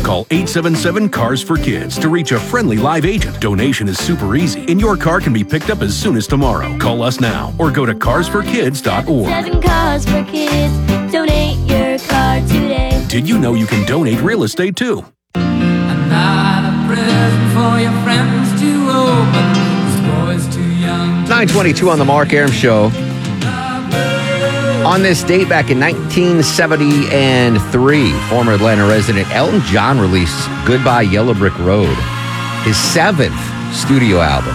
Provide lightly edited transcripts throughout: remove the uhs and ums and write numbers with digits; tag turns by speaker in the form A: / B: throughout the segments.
A: Call 877-CARS-FOR-KIDS to reach a friendly live agent. Donation is super easy, and your car can be picked up as soon as tomorrow. Call us now or go to carsforkids.org.
B: 7 Cars for Kids. Donate your car today.
A: Did you know you can donate real estate too?
C: I'm not a present for your friends to open. This boy's too young.
D: 9:22 on the Mark Arum Show. On this date back in 1973, former Atlanta resident Elton John released Goodbye Yellow Brick Road, his 7th studio album.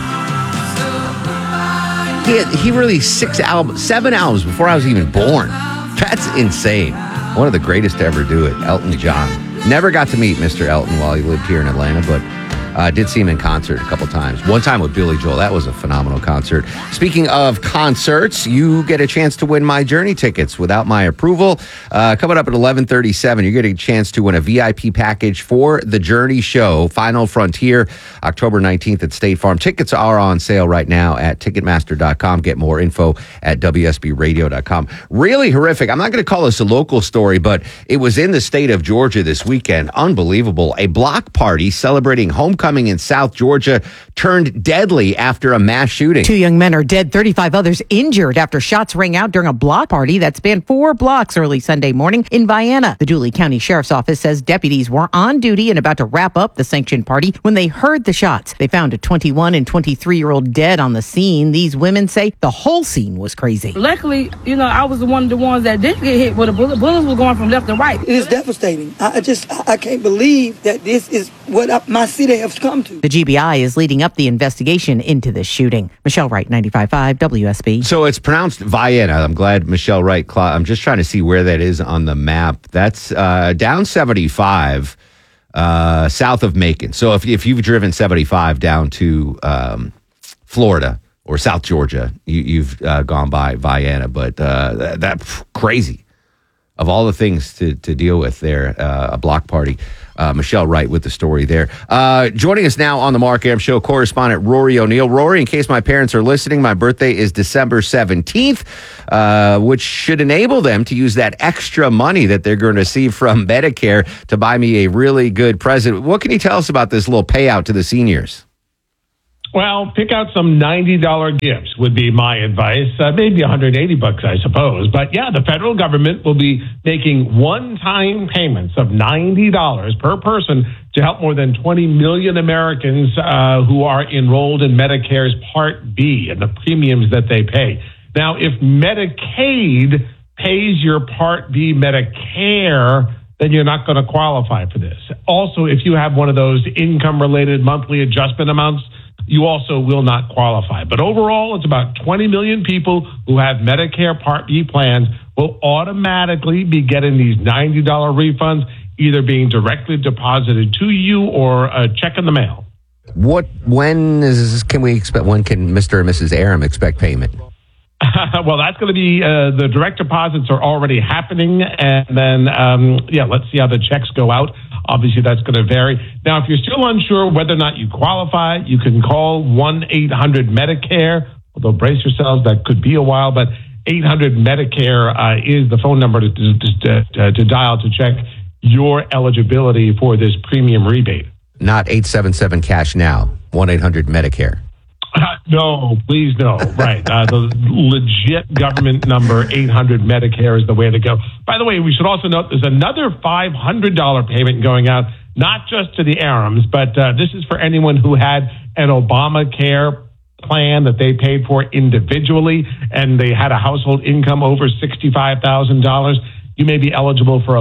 D: He released 7 albums before I was even born. That's insane. One of the greatest to ever do it, Elton John. Never got to meet Mr. Elton while he lived here in Atlanta, but did see him in concert a couple times. One time with Billy Joel. That was a phenomenal concert. Speaking of concerts, you get a chance to win My Journey tickets without my approval. Coming up at 11:37, you get a chance to win a VIP package for the Journey show, Final Frontier, October 19th at State Farm. Tickets are on sale right now at Ticketmaster.com. Get more info at WSBRadio.com. Really horrific. I'm not going to call this a local story, but it was in the state of Georgia this weekend. Unbelievable. A block party celebrating homecoming in South Georgia turned deadly after a mass shooting.
E: 2 young men are dead, 35 others injured after shots rang out during a block party that spanned 4 blocks early Sunday morning in Vienna. The Dooley County Sheriff's Office says deputies were on duty and about to wrap up the sanctioned party when they heard the shots. They found a 21 and 23-year-old dead on the scene. These women say the whole scene was crazy.
F: Luckily, I was one of the ones that didn't get hit with a bullet. Bullets were going from left and right.
G: It is devastating. I can't believe that this is what my city has come to.
E: The GBI is leading up the investigation into this shooting. Michelle Wright, 95.5 WSB.
D: So it's pronounced Vienna. I'm glad Michelle Wright. I'm just trying to see where that is on the map. That's down 75, south of Macon. So if you've driven 75 down to Florida or South Georgia, you've gone by Vienna. But that's crazy. Of all the things to deal with there, a block party. Michelle Wright with the story there. Joining us now on the Mark Arum Show, correspondent Rory O'Neill. Rory, in case my parents are listening, my birthday is December 17th, which should enable them to use that extra money that they're going to receive from Medicare to buy me a really good present. What can you tell us about this little payout to the seniors?
H: Well, pick out some $90 gifts would be my advice. Maybe $180, I suppose. But yeah, the federal government will be making one-time payments of $90 per person to help more than 20 million Americans who are enrolled in Medicare's Part B and the premiums that they pay. Now, if Medicaid pays your Part B Medicare, then you're not going to qualify for this. Also, if you have one of those income-related monthly adjustment amounts, you also will not qualify. But overall, it's about 20 million people who have Medicare Part B plans will automatically be getting these $90 refunds, either being directly deposited to you or a check in the mail.
D: When can Mr. and Mrs. Arum expect payment?
H: Well, that's going to be the direct deposits are already happening. And then, let's see how the checks go out. Obviously, that's going to vary. Now, if you're still unsure whether or not you qualify, you can call 1-800-MEDICARE. Although brace yourselves, that could be a while. But 800-MEDICARE is the phone number to dial to check your eligibility for this premium rebate.
D: Not 877-CASH-NOW, 1-800-MEDICARE.
H: No, please no. Right. The legit government number, 800-MEDICARE, is the way to go. By the way, we should also note there's another $500 payment going out, not just to the Arums, but this is for anyone who had an Obamacare plan that they paid for individually and they had a household income over $65,000. You may be eligible for a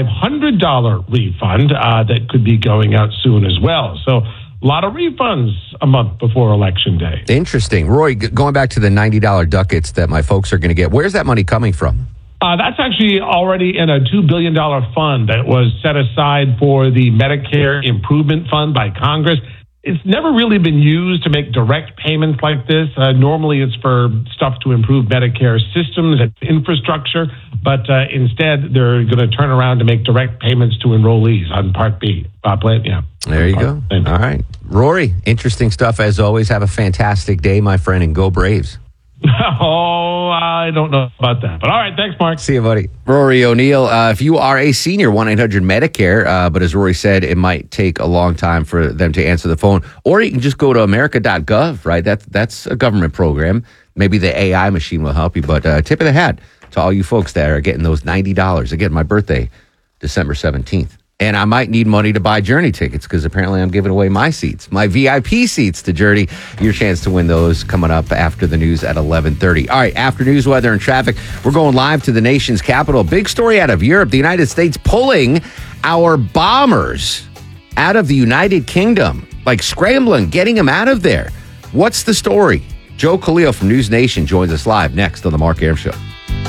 H: $500 refund that could be going out soon as well. So a lot of refunds a month before Election Day.
D: Interesting. Roy, going back to the $90 ducats that my folks are going to get, where's that money coming from?
H: That's actually already in a $2 billion fund that was set aside for the Medicare Improvement Fund by Congress. It's never really been used to make direct payments like this. Normally it's for stuff to improve Medicare systems and infrastructure, but instead they're going to turn around to make direct payments to enrollees on Part B.
D: There you go. All right. Rory, interesting stuff as always. Have a fantastic day, my friend, and go Braves.
H: Oh, I don't know about that. But all right, thanks, Mark.
D: See you, buddy. Rory O'Neill, if you are a senior, 1-800-MEDICARE, but as Rory said, it might take a long time for them to answer the phone. Or you can just go to america.gov, right? That's a government program. Maybe the AI machine will help you, but tip of the hat to all you folks that are getting those $90. Again, my birthday, December 17th. And I might need money to buy Journey tickets because apparently I'm giving away my seats, my VIP seats to Journey. Your chance to win those coming up after the news at 11:30. All right, after news, weather, and traffic, we're going live to the nation's capital. Big story out of Europe. The United States pulling our bombers out of the United Kingdom, like scrambling, getting them out of there. What's the story? Joe Khalil from News Nation joins us live next on The Mark Arum Show.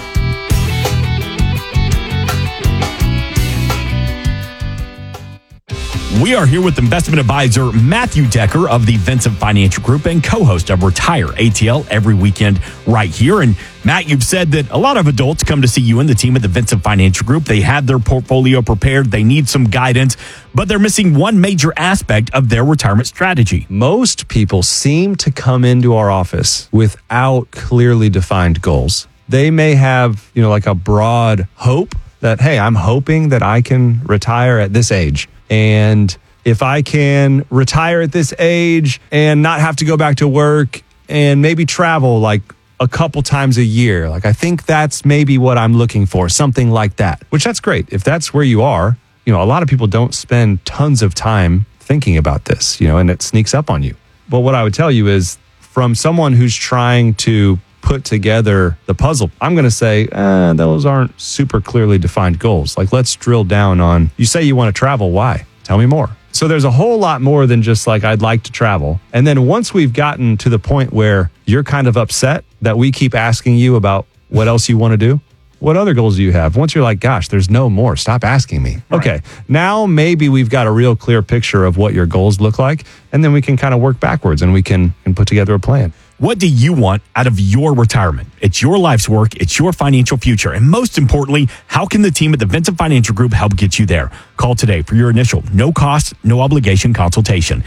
I: We are here with investment advisor Matthew Decker of the Vincent Financial Group and co-host of Retire ATL every weekend right here. And Matt, you've said that a lot of adults come to see you and the team at the Vincent Financial Group. They have their portfolio prepared. They need some guidance, but they're missing one major aspect of their retirement strategy.
J: Most people seem to come into our office without clearly defined goals. They may have, like a broad hope that, hey, I'm hoping that I can retire at this age. And if I can retire at this age and not have to go back to work and maybe travel like a couple times a year, like I think that's maybe what I'm looking for, something like that, which that's great. If that's where you are, a lot of people don't spend tons of time thinking about this, and it sneaks up on you. But what I would tell you is from someone who's trying to put together the puzzle, I'm going to say, those aren't super clearly defined goals. Like, let's drill down on, you say you want to travel. Why? Tell me more. So there's a whole lot more than just like, I'd like to travel. And then once we've gotten to the point where you're kind of upset that we keep asking you about what else you want to do, what other goals do you have? Once you're like, gosh, there's no more, stop asking me. Right. Okay, now maybe we've got a real clear picture of what your goals look like. And then we can kind of work backwards and we can put together a plan.
I: What do you want out of your retirement? It's your life's work. It's your financial future. And most importantly, how can the team at the Vincent Financial Group help get you there? Call today for your initial no cost, no obligation consultation.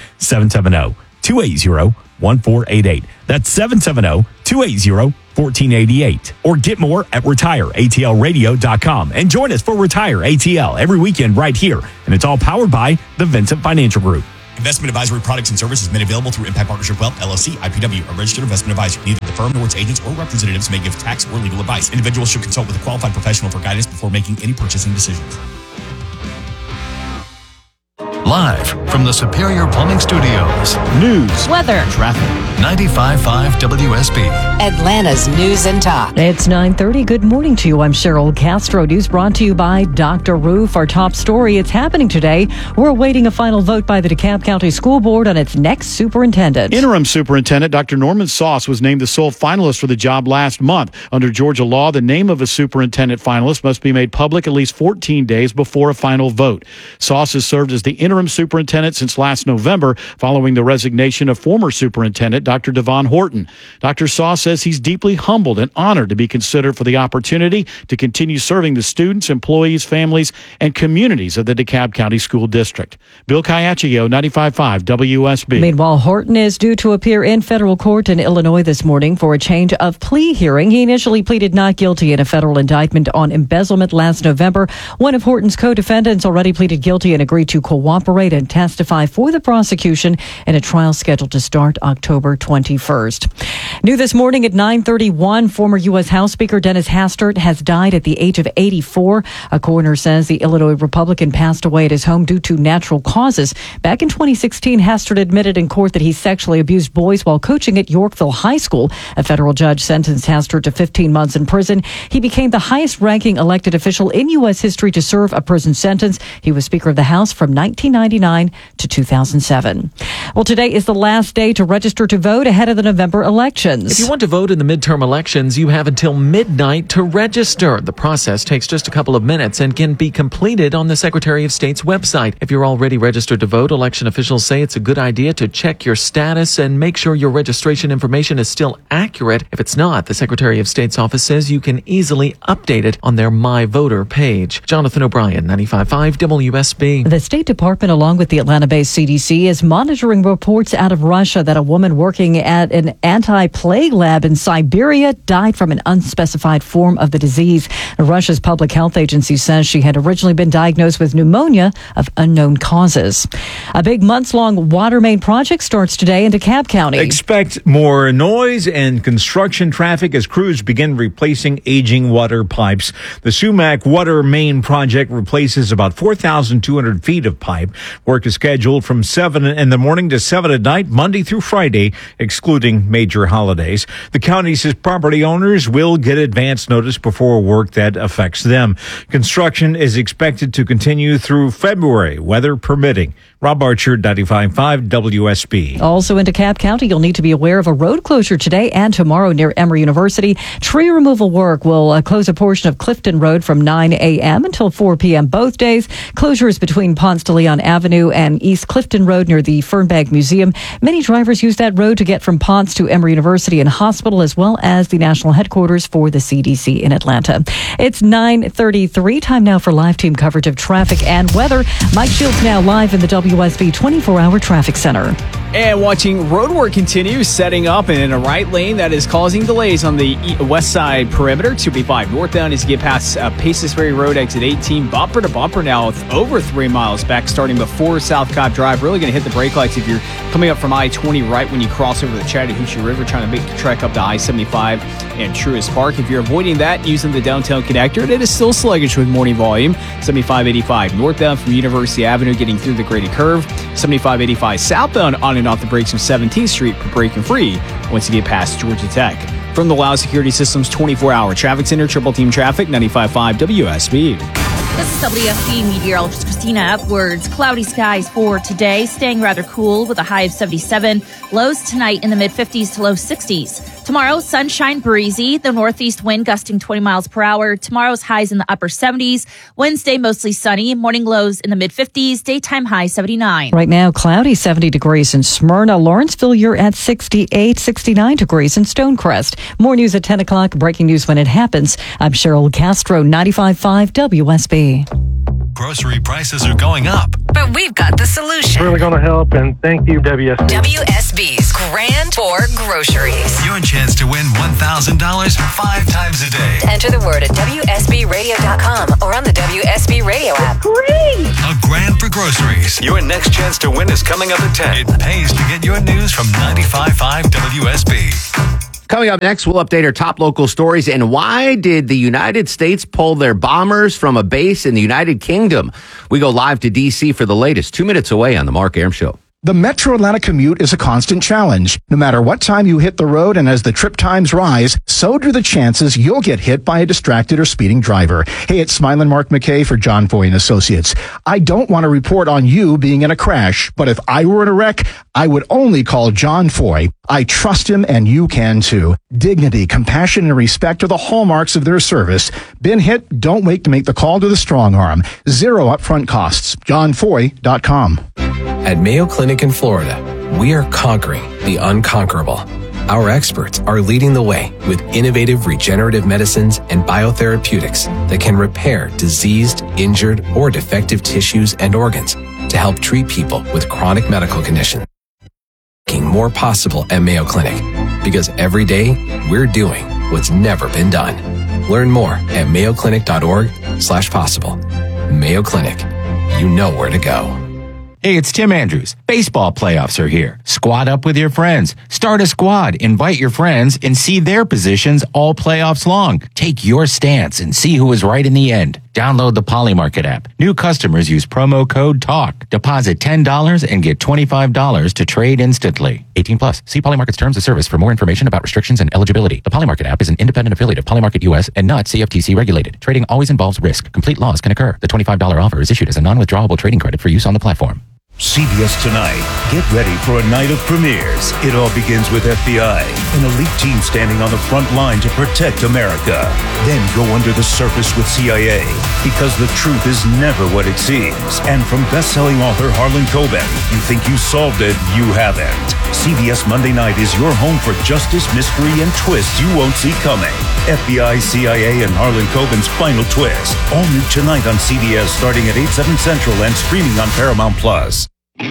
I: 770-280-1488. That's 770-280-1488. Or get more at retireatlradio.com. And join us for Retire ATL every weekend right here. And it's all powered by the Vincent Financial Group. Investment advisory products and services made available through Impact Partnership Wealth, LLC, IPW, a registered investment advisor. Neither the firm nor its agents or representatives may give tax or legal advice. Individuals should consult with a qualified professional for guidance before making any purchasing decisions.
K: Live from the Superior Plumbing Studios. News,
B: weather,
K: traffic. 95.5 WSB.
L: Atlanta's News and Talk.
M: It's 9:30. Good morning to you. I'm Cheryl Castro. News brought to you by Dr. Roof. Our top story, it's happening today. We're awaiting a final vote by the DeKalb County School Board on its next superintendent.
N: Interim Superintendent Dr. Norman Sauce was named the sole finalist for the job last month. Under Georgia law, the name of a superintendent finalist must be made public at least 14 days before a final vote. Sauce has served as the interim superintendent since last November, following the resignation of former superintendent Dr. Devon Horton. Dr. Sauce says he's deeply humbled and honored to be considered for the opportunity to continue serving the students, employees, families, and communities of the DeKalb County School District. Bill Caiaccio, 95.5 WSB.
M: Meanwhile, Horton is due to appear in federal court in Illinois this morning for a change of plea hearing. He initially pleaded not guilty in a federal indictment on embezzlement last November. One of Horton's co-defendants already pleaded guilty and agreed to cooperate and testify for the prosecution in a trial scheduled to start October 21st. New this morning at 9:31, former U.S. House Speaker Dennis Hastert has died at the age of 84. A coroner says the Illinois Republican passed away at his home due to natural causes. Back in 2016, Hastert admitted in court that he sexually abused boys while coaching at Yorkville High School. A federal judge sentenced Hastert to 15 months in prison. He became the highest-ranking elected official in U.S. history to serve a prison sentence. He was Speaker of the House from 1999 to 2007. Well, today is the last day to register to vote ahead of the November elections.
O: If you want to vote in the midterm elections, you have until midnight to register. The process takes just a couple of minutes and can be completed on the Secretary of State's website. If you're already registered to vote, election officials say it's a good idea to check your status and make sure your registration information is still accurate. If it's not, the Secretary of State's office says you can easily update it on their My Voter page. Jonathan O'Brien, 95.5 WSB.
M: The State Department, along with the Atlanta-based CDC is monitoring reports out of Russia that a woman working at an anti-plague lab in Siberia died from an unspecified form of the disease. Russia's public health agency says she had originally been diagnosed with pneumonia of unknown causes. A big months-long water main project starts today in DeKalb County.
P: Expect more noise and construction traffic as crews begin replacing aging water pipes. The Sumac Water Main Project replaces about 4,200 feet of pipe. Work is scheduled from 7 in the morning to 7 at night, Monday through Friday, excluding major holidays. The county says property owners will get advance notice before work that affects them. Construction is expected to continue through February, weather permitting. Rob Archer, 95.5 WSB.
M: Also in DeKalb County, you'll need to be aware of a road closure today and tomorrow near Emory University. Tree removal work will close a portion of Clifton Road from 9 a.m. until 4 p.m. both days. Closures between Ponce de Leon Avenue and East Clifton Road near the Fernbag Museum. Many drivers use that road to get from Ponce to Emory University and Hospital, as well as the national headquarters for the CDC in Atlanta. It's 9:33. Time now for live team coverage of traffic and weather. Mike Shields now live in the WSB 24-hour traffic center.
Q: And watching road work continue, setting up in a right lane that is causing delays on the west side perimeter. 285 northbound as you get past Paces Ferry Road, exit 18. Bumper to bumper now with over 3 miles back, starting before South Cobb Drive. Really going to hit the brake lights if you're coming up from I-20 right when you cross over the Chattahoochee River, trying to make the trek up to I-75 and Truist Park. If you're avoiding that using the downtown connector, it is still sluggish with morning volume. 7585 northbound from University Avenue, getting through the graded curve. 7585 southbound on and off the brakes from 17th Street, breaking free once you get past Georgia Tech. From the Wow Security Systems 24-hour traffic center, Triple Team Traffic, 95.5 WSB.
R: This is WSB meteorologist Christina Edwards. Cloudy skies for today, staying rather cool with a high of 77. Lows tonight in the mid-50s to low 60s. Tomorrow, sunshine, breezy. The northeast wind gusting 20 miles per hour. Tomorrow's highs in the upper 70s. Wednesday, mostly sunny. Morning lows in the mid-50s. Daytime high 79.
M: Right now, cloudy, 70 degrees in Smyrna. Lawrenceville, you're at 68, 69 degrees in Stonecrest. More news at 10 o'clock. Breaking news when it happens. I'm Cheryl Castro, 95.5 WSB.
K: Grocery prices are going up.
L: But we've got the solution.
S: Really going to help, and thank you, WSB.
L: WSB's Grand for Groceries.
K: Your chance to win $1,000 5 times a day.
L: Enter the word at WSBRadio.com or on the WSB Radio app.
K: Great! A grand for groceries. Your next chance to win is coming up at 10. It pays to get your news from 95.5 WSB.
D: Coming up next, we'll update our top local stories and why did the United States pull their bombers from a base in the United Kingdom? We go live to D.C. for the latest, 2 minutes away on The Mark Arum Show.
T: The Metro Atlanta commute is a constant challenge. No matter what time you hit the road and as the trip times rise, so do the chances you'll get hit by a distracted or speeding driver. Hey, it's Smiling Mark McKay for John Foy and Associates. I don't want to report on you being in a crash, but if I were in a wreck, I would only call John Foy. I trust him and you can too. Dignity, compassion, and respect are the hallmarks of their service. Been hit? Don't wait to make the call to the strong arm. Zero upfront costs. JohnFoy.com.
U: At Mayo Clinic in Florida, we are conquering the unconquerable. Our experts are leading the way with innovative regenerative medicines and biotherapeutics that can repair diseased, injured, or defective tissues and organs to help treat people with chronic medical conditions. Making more possible at Mayo Clinic because every day we're doing what's never been done. Learn more at mayoclinic.org/possible. Mayo Clinic, you know where to go.
V: Hey, it's Tim Andrews. Baseball playoffs are here. Squad up with your friends. Start a squad, invite your friends, and see their positions all playoffs long. Take your stance and see who is right in the end. Download the Polymarket app. New customers use promo code TALK. Deposit $10 and get $25 to trade instantly. 18+. See Polymarket's terms of service for more information about restrictions and eligibility. The Polymarket app is an independent affiliate of Polymarket US and not CFTC regulated. Trading always involves risk. Complete loss can occur. The $25 offer is issued as a non-withdrawable trading credit for use on the platform.
W: CBS Tonight. Get ready for a night of premieres. It all begins with FBI, an elite team standing on the front line to protect America. Then go under the surface with CIA, because the truth is never what it seems. And from best-selling author Harlan Coben, you think you solved it, you haven't. CBS Monday Night is your home for justice, mystery, and twists you won't see coming. FBI, CIA, and Harlan Coben's final twist. All new tonight on CBS starting at 8/7 Central and streaming on Paramount+.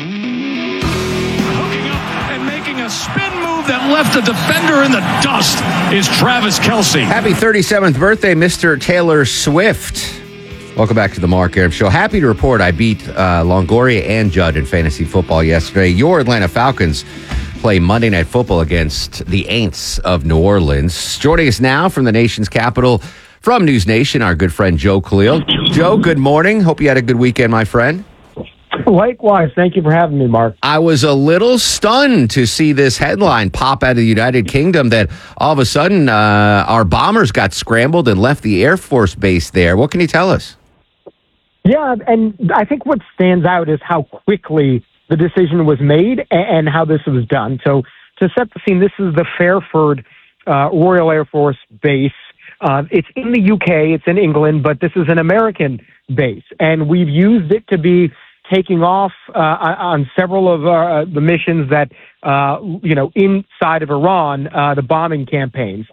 A: move that left the defender in the dust is Travis Kelce.
D: Happy 37th birthday, Mr. Taylor Swift. Welcome back to the Mark Arum Show. Happy to report I beat Longoria and Judd in fantasy football yesterday. Your Atlanta Falcons play Monday Night Football against the Aints of New Orleans. Joining us now from the nation's capital, from News Nation, our good friend Joe Khalil. Joe, good morning. Hope you had a good weekend, my friend.
C: Likewise. Thank you for having me, Mark.
D: I was a little stunned to see this headline pop out of the United Kingdom that all of a sudden our bombers got scrambled and left the Air Force Base there. What can you tell us?
C: Yeah, and I think what stands out is how quickly the decision was made and how this was done. So to set the scene, this is the Fairford Royal Air Force Base. It's in the UK, it's in England, but this is an American base. And we've used it to be taking off on several of the missions that, inside of Iran, the bombing campaigns.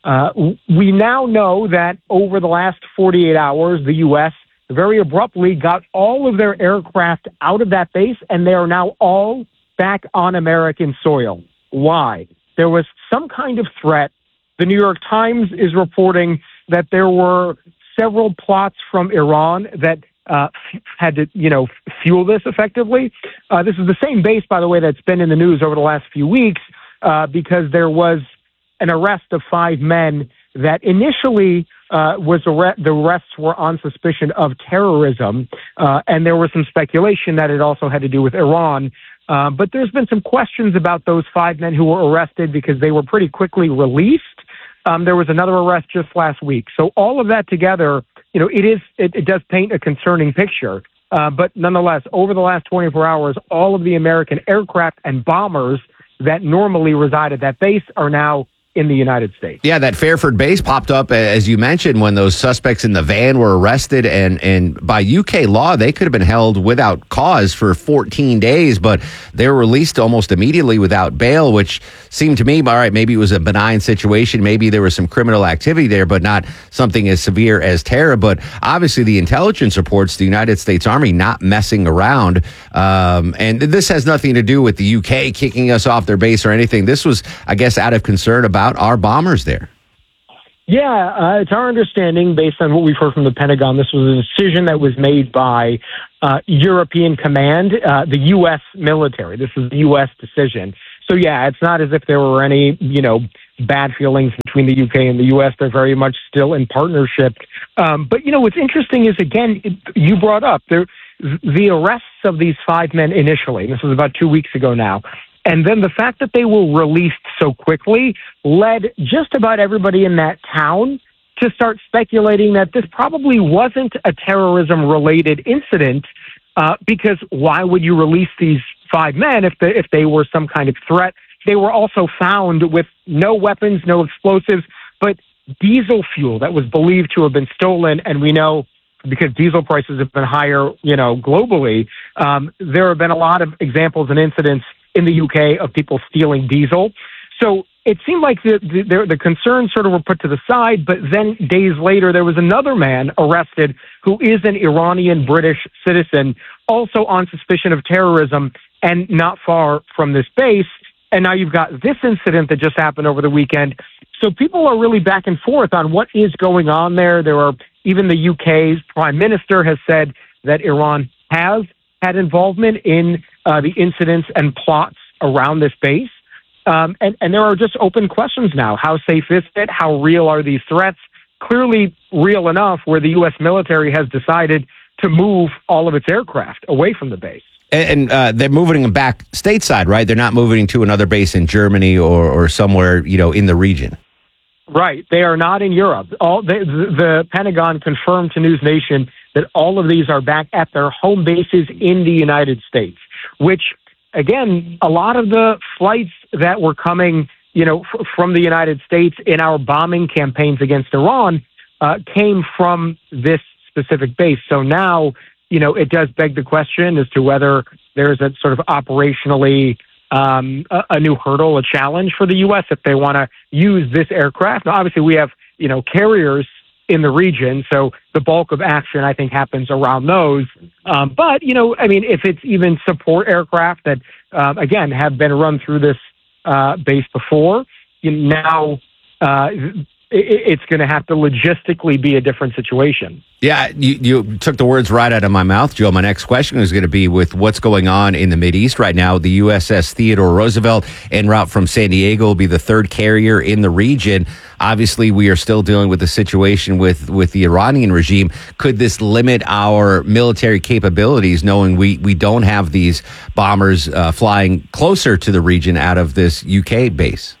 C: We now know that over the last 48 hours, the U.S. very abruptly got all of their aircraft out of that base, and they are now all back on American soil. Why? There was some kind of threat. The New York Times is reporting that there were several plots from Iran that had to, fuel this effectively. This is the same base, by the way, that's been in the news over the last few weeks because there was an arrest of 5 men that initially the arrests were on suspicion of terrorism, and there was some speculation that it also had to do with Iran. But there's been some questions about those 5 men who were arrested because they were pretty quickly released. There was another arrest just last week. So all of that together, it does paint a concerning picture. But nonetheless, over the last 24 hours, all of the American aircraft and bombers that normally reside at that base are now in the United States.
D: Yeah, that Fairford base popped up, as you mentioned, when those suspects in the van were arrested. And by UK law, they could have been held without cause for 14 days, but they were released almost immediately without bail, which seemed to me, all right, maybe it was a benign situation. Maybe there was some criminal activity there, but not something as severe as terror. But obviously, the intelligence reports the United States Army not messing around. And this has nothing to do with the UK kicking us off their base or anything. This was, I guess, out of concern about our bombers there.
C: Yeah, it's our understanding, based on what we've heard from the Pentagon, this was a decision that was made by European Command, the U.S. military. This is the U.S. decision. So, yeah, it's not as if there were any, bad feelings between the UK and the U.S. They're very much still in partnership. But, what's interesting is, again, you brought up the arrests of these 5 men initially. This was about 2 weeks ago now. And then the fact that they were released so quickly led just about everybody in that town to start speculating that this probably wasn't a terrorism-related incident, because why would you release these 5 men if they were some kind of threat? They were also found with no weapons, no explosives, but diesel fuel that was believed to have been stolen. And we know, because diesel prices have been higher, globally, there have been a lot of examples and incidents in the UK of people stealing diesel. So it seemed like the concerns sort of were put to the side, but then days later, there was another man arrested who is an Iranian British citizen, also on suspicion of terrorism and not far from this base. And now you've got this incident that just happened over the weekend. So people are really back and forth on what is going on there. Even the UK's prime minister has said that Iran has had involvement in the incidents and plots around this base. And there are just open questions now. How safe is it? How real are these threats? Clearly real enough where the U.S. military has decided to move all of its aircraft away from the base.
D: And they're moving them back stateside, right? They're not moving to another base in Germany or somewhere, in the region.
C: Right. They are not in Europe. The Pentagon confirmed to News Nation that all of these are back at their home bases in the United States, which, again, a lot of the flights that were coming, from the United States in our bombing campaigns against Iran came from this specific base. So now, it does beg the question as to whether there's a sort of operationally a new hurdle, a challenge for the U.S. if they want to use this aircraft. Now, obviously, we have, carriers in the region, so the bulk of action, I think, happens around those. But, if it's even support aircraft that, again, have been run through this base before. Now it's going to have to logistically be a different situation.
D: Yeah, you took the words right out of my mouth, Joe. My next question is going to be with what's going on in the Mideast right now. The USS Theodore Roosevelt en route from San Diego will be the third carrier in the region. Obviously, we are still dealing with the situation with the Iranian regime. Could this limit our military capabilities, knowing we don't have these bombers flying closer to the region out of this UK base?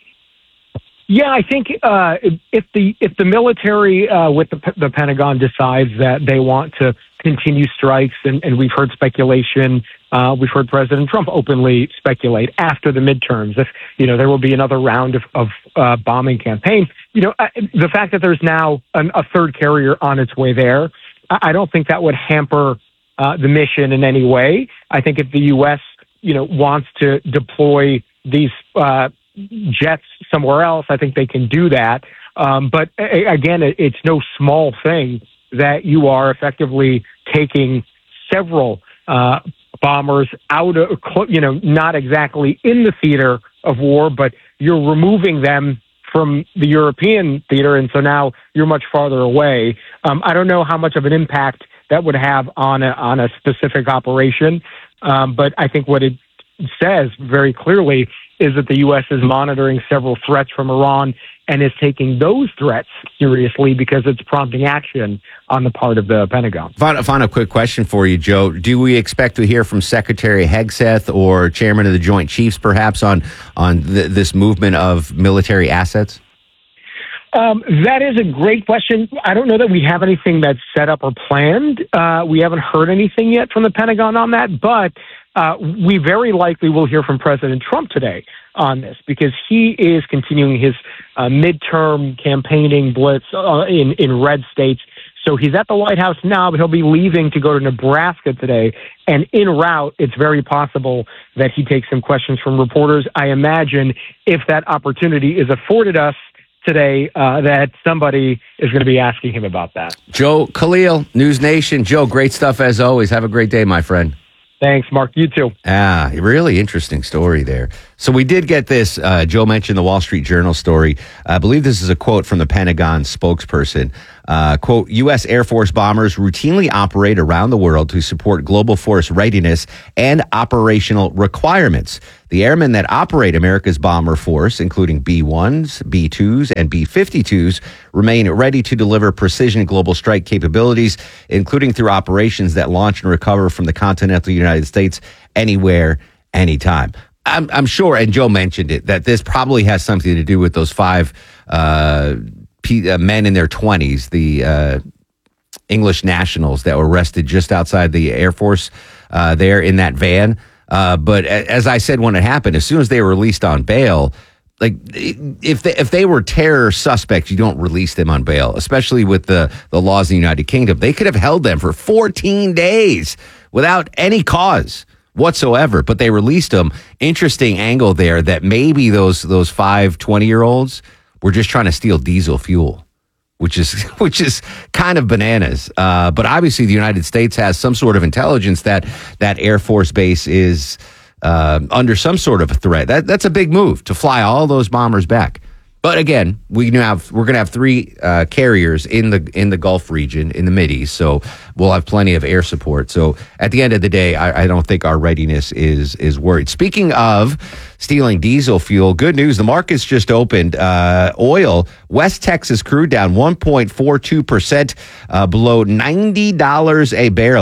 C: Yeah, I think if the military with the Pentagon decides that they want to continue strikes, and we've heard speculation, we've heard President Trump openly speculate after the midterms if there will be another round of bombing campaign. The fact that there's now a third carrier on its way there, I don't think that would hamper the mission in any way. I think if the U.S. wants to deploy these jets somewhere else, I think they can do that. But again, it's no small thing that you are effectively taking several bombers out of, not exactly in the theater of war, but you're removing them from the European theater. And so now you're much farther away. I don't know how much of an impact that would have on a specific operation. But I think what it says very clearly is that the U.S. is monitoring several threats from Iran and is taking those threats seriously because it's prompting action on the part of the Pentagon.
D: Final quick question for you, Joe. Do we expect to hear from Secretary Hegseth or Chairman of the Joint Chiefs perhaps on this movement of military assets?
C: That is a great question. I don't know that we have anything that's set up or planned. We haven't heard anything yet from the Pentagon on that, but we very likely will hear from President Trump today on this because he is continuing his midterm campaigning blitz in red states. So he's at the White House now, but he'll be leaving to go to Nebraska today. And en route, it's very possible that he takes some questions from reporters. I imagine if that opportunity is afforded us today, that somebody is going to be asking him about that.
D: Joe Khalil, News Nation. Joe, great stuff as always. Have a great day, my friend.
C: Thanks, Mark. You too.
D: Really interesting story there. So we did get this. Joe mentioned the Wall Street Journal story. I believe this is a quote from the Pentagon spokesperson. Quote, U.S. Air Force bombers routinely operate around the world to support global force readiness and operational requirements. The airmen that operate America's bomber force, including B-1s, B-2s, and B-52s, remain ready to deliver precision global strike capabilities, including through operations that launch and recover from the continental United States anywhere, anytime. I'm sure, and Joe mentioned it, that this probably has something to do with those five men in their 20s, the English nationals that were arrested just outside the Air Force there in that van. But as I said when it happened, as soon as they were released on bail, like if they were terror suspects, you don't release them on bail, especially with the laws in the United Kingdom. They could have held them for 14 days without any cause whatsoever, but they released them. Interesting angle there that maybe those 5 20-year-olds were just trying to steal diesel fuel, which is kind of bananas. But obviously the United States has some sort of intelligence that Air Force base is under some sort of a threat. That's a big move to fly all those bombers back. But again, we're going to have 3 carriers in the Gulf region, in the Mideast, so we'll have plenty of air support. So at the end of the day, I don't think our readiness is worried. Speaking of stealing diesel fuel, good news, the market's just opened. Oil, West Texas crude down 1.42%, below $90 a barrel,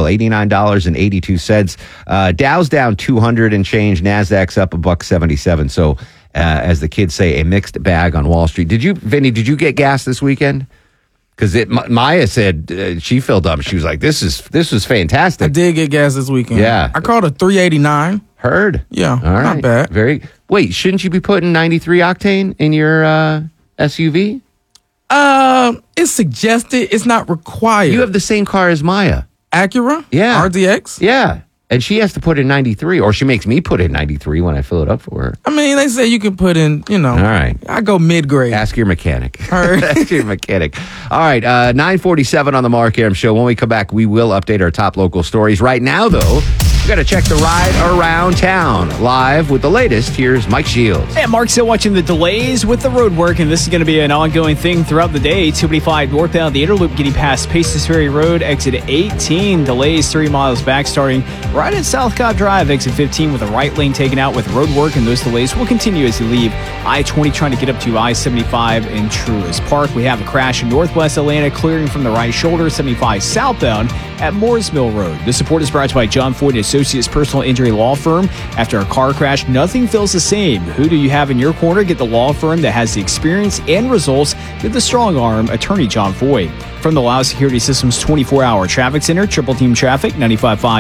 D: $89.82. Dow's down 200 and change, Nasdaq's up $1.77. So as the kids say, a mixed bag on Wall Street. Vinny, did you get gas this weekend? Because Maya said she filled up. She was like, this was fantastic.
E: I did get gas this weekend.
D: Yeah.
E: I called a 389.
D: Heard.
E: Yeah,
D: all right.
E: Not bad.
D: Wait, shouldn't you be putting 93 octane in your SUV?
E: It's suggested. It's not required.
D: You have the same car as Maya.
E: Acura?
D: Yeah.
E: RDX?
D: Yeah. And she has to put in 93, or she makes me put in 93 when I fill it up for her.
E: I mean, they say you can put in, All
D: right.
E: I go mid-grade.
D: Ask your mechanic.
E: All right.
D: Ask your mechanic. All right, 9:47 on the Mark Arum Show. When we come back, we will update our top local stories. Right now, though, We got to check the ride around town. Live with the latest, here's Mike Shields.
Q: Hey, Mark's still watching the delays with the road work, and this is going to be an ongoing thing throughout the day. 285 northbound, the Interloop getting past Paces Ferry Road, exit 18. Delays 3 miles back, starting right at South Cobb Drive, exit 15, with a right lane taken out with road work, and those delays will continue as you leave I-20 trying to get up to I-75 in Truist Park. We have a crash in northwest Atlanta, clearing from the right shoulder, 75 southbound at Moores Mill Road. This support is brought to you by John Foyd Associates Personal Injury Law Firm. After a car crash, nothing feels the same. Who do you have in your corner? Get the law firm that has the experience and results. Get the strong arm attorney John Foyd. From the Lao Security Systems 24-hour traffic center, Triple Team Traffic, 95.5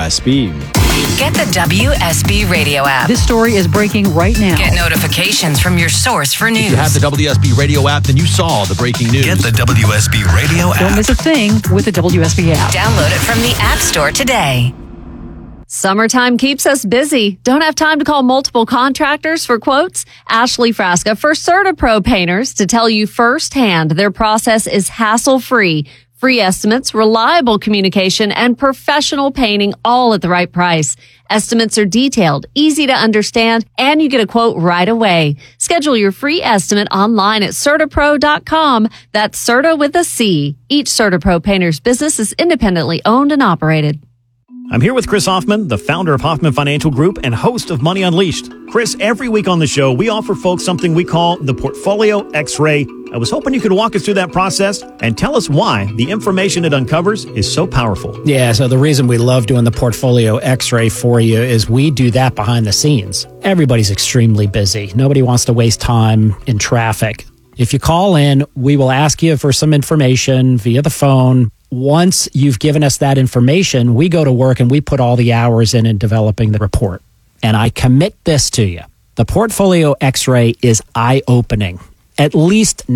Q: WSB.
L: Get the WSB Radio app.
M: This story is breaking right now.
L: Get notifications from your source for news.
F: If you have the WSB Radio app, then you saw the breaking news.
K: Get the WSB Radio app.
M: Don't miss a thing with the WSB app.
L: Download it from the App Store today.
G: Summertime keeps us busy. Don't have time to call multiple contractors for quotes? Ashley Frasca for CertaPro Painters to tell you firsthand their process is hassle-free. Free estimates, reliable communication, and professional painting all at the right price. Estimates are detailed, easy to understand, and you get a quote right away. Schedule your free estimate online at CertaPro.com. That's Certa with a C. Each CertaPro Painters business is independently owned and operated.
H: I'm here with Chris Hoffman, the founder of Hoffman Financial Group and host of Money Unleashed. Chris, every week on the show, we offer folks something we call the Portfolio X-Ray. I was hoping you could walk us through that process and tell us why the information it uncovers is so powerful.
X: Yeah, so the reason we love doing the Portfolio X-Ray for you is we do that behind the scenes. Everybody's extremely busy. Nobody wants to waste time in traffic. If you call in, we will ask you for some information via the phone. Once you've given us that information, we go to work and we put all the hours in developing the report. And I commit this to you. The Portfolio X-Ray is eye-opening. At least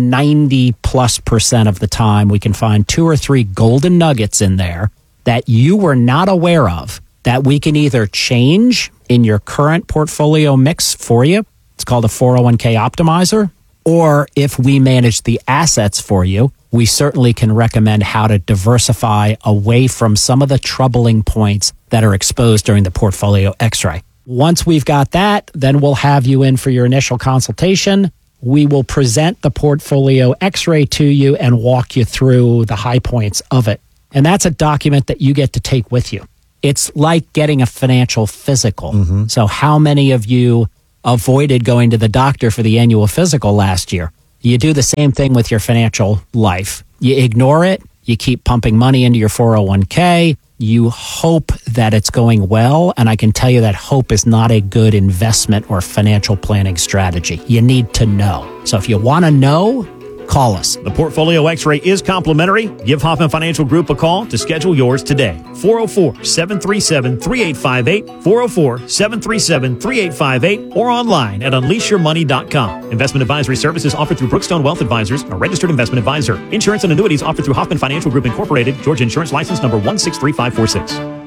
X: 90+% of the time, we can find 2 or 3 golden nuggets in there that you were not aware of that we can either change in your current portfolio mix for you. It's called a 401k optimizer. Or if we manage the assets for you, we certainly can recommend how to diversify away from some of the troubling points that are exposed during the Portfolio X-Ray. Once we've got that, then we'll have you in for your initial consultation. We will present the Portfolio X-Ray to you and walk you through the high points of it. And that's a document that you get to take with you. It's like getting a financial physical. Mm-hmm. So how many of you avoided going to the doctor for the annual physical last year? You do the same thing with your financial life. You ignore it. You keep pumping money into your 401k. You hope that it's going well. And I can tell you that hope is not a good investment or financial planning strategy. You need to know. So if you want to know, call us.
H: The Portfolio X-Ray is complimentary. Give Hoffman Financial Group a call to schedule yours today. 404-737-3858, 404-737-3858, or online at unleashyourmoney.com. Investment advisory services offered through Brookstone Wealth Advisors, a registered investment advisor. Insurance and annuities offered through Hoffman Financial Group Incorporated, Georgia Insurance License number 163546.